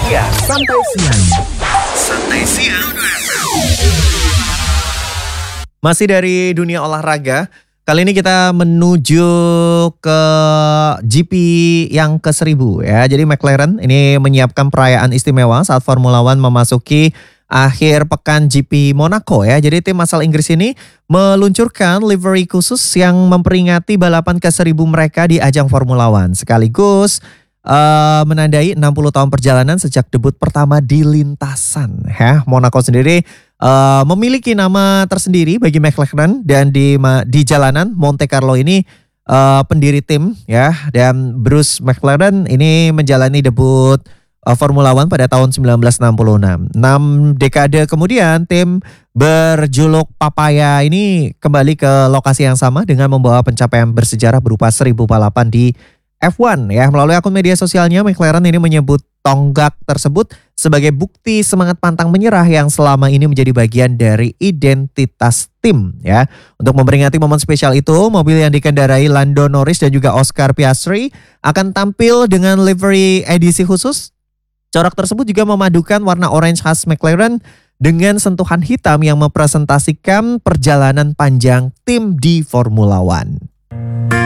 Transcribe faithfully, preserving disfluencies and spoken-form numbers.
siang. Santai siang. Santai siang. Masih dari dunia olahraga. Kali ini kita menuju ke G P yang ke seribu ya. Jadi McLaren ini menyiapkan perayaan istimewa saat Formula One memasuki akhir pekan G P Monaco ya. Jadi tim asal Inggris ini meluncurkan livery khusus yang memperingati balapan ke seribu mereka di ajang Formula One. Sekaligus uh, menandai enam puluh tahun perjalanan sejak debut pertama di lintasan ya. Monaco sendiri Uh, memiliki nama tersendiri bagi McLaren dan di di jalanan Monte Carlo ini uh, pendiri tim ya, dan Bruce McLaren ini menjalani debut uh, Formula One pada tahun sembilan belas enam puluh enam. enam dekade kemudian tim berjuluk Papaya ini kembali ke lokasi yang sama dengan membawa pencapaian bersejarah berupa seribu balapan di F satu ya. Melalui akun media sosialnya, McLaren ini menyebut tonggak tersebut sebagai bukti semangat pantang menyerah yang selama ini menjadi bagian dari identitas tim ya. Untuk memperingati momen spesial itu, mobil yang dikendarai Lando Norris dan juga Oscar Piastri akan tampil dengan livery edisi khusus. Corak tersebut juga memadukan warna orange khas McLaren dengan sentuhan hitam yang mempresentasikan perjalanan panjang tim di Formula One.